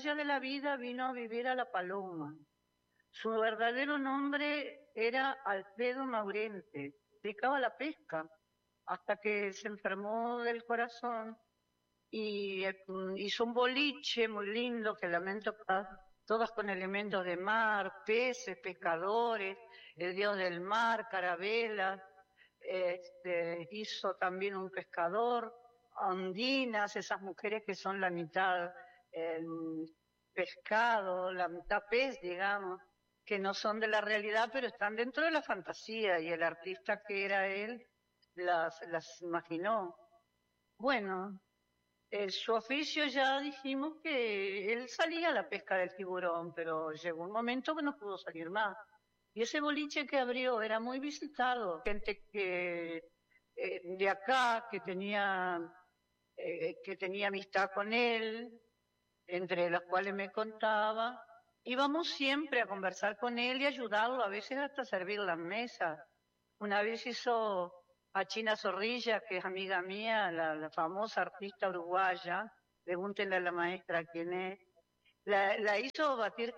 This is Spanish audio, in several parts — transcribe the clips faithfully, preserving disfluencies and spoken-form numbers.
playa de la vida vino a vivir a La Paloma. Su verdadero nombre era Alfredo Maurente, dedicaba a la pesca, hasta que se enfermó del corazón y eh, hizo un boliche muy lindo, que lamento, todas con elementos de mar, peces, pescadores, el dios del mar, Carabela, este, hizo también un pescador, ondinas, esas mujeres que son la mitad eh, pescado, la mitad pez, digamos, que no son de la realidad, pero están dentro de la fantasía, y el artista que era él las, las imaginó. Bueno, eh, su oficio ya dijimos que él salía a la pesca del tiburón, pero llegó un momento que no pudo salir más. Y ese boliche que abrió era muy visitado, gente que eh, de acá que tenía eh, que tenía amistad con él, entre las cuales me contaba. Íbamos siempre a conversar con él y ayudarlo, a veces hasta servir las mesas. Una vez hizo a China Zorrilla, que es amiga mía, la, la famosa artista uruguaya, pregúntenle a la maestra quién es, la, la hizo batir,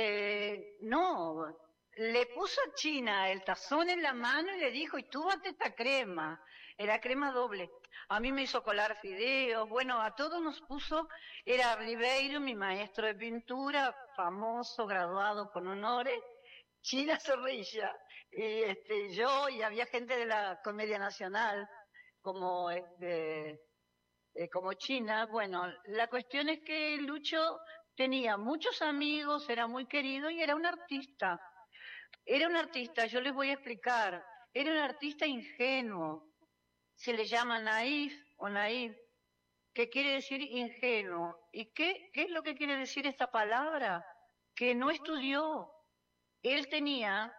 eh, no, le puso a China el tazón en la mano y le dijo, y tú bate esta crema, era crema doble. A mí me hizo colar fideos, bueno, a todos nos puso, era Ribeiro, mi maestro de pintura, famoso, graduado con honores, China Zorrilla, y este, yo, y había gente de la Comedia Nacional, como este, eh, como China. Bueno, la cuestión es que Lucho tenía muchos amigos, era muy querido y era un artista. Era un artista, yo les voy a explicar, era un artista ingenuo, se le llama naif o naif, que quiere decir ingenuo. ¿Y qué, qué es lo que quiere decir esta palabra? Que no estudió. Él tenía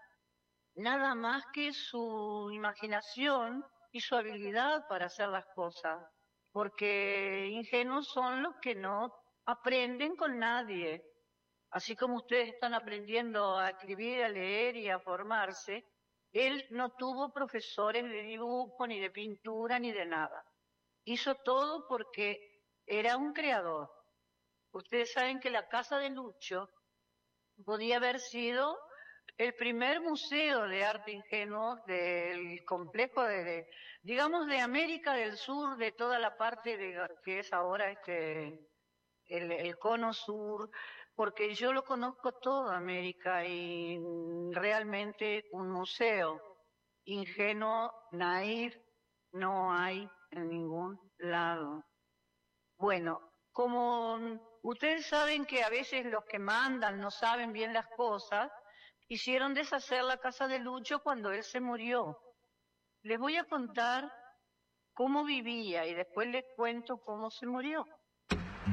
nada más que su imaginación y su habilidad para hacer las cosas, porque ingenuos son los que no aprenden con nadie. Así como ustedes están aprendiendo a escribir, a leer y a formarse, él no tuvo profesores de dibujo, ni de pintura, ni de nada. Hizo todo porque era un creador. Ustedes saben que la casa de Lucho podía haber sido el primer museo de arte ingenuo del complejo de, de, digamos, de América del Sur, de toda la parte de que es ahora este el, el cono sur, porque yo lo conozco toda América y realmente un museo ingenuo, naif, no hay en ningún lado. Bueno, como ustedes saben que a veces los que mandan no saben bien las cosas, hicieron deshacer la casa de Lucho cuando él se murió. Les voy a contar cómo vivía y después les cuento cómo se murió.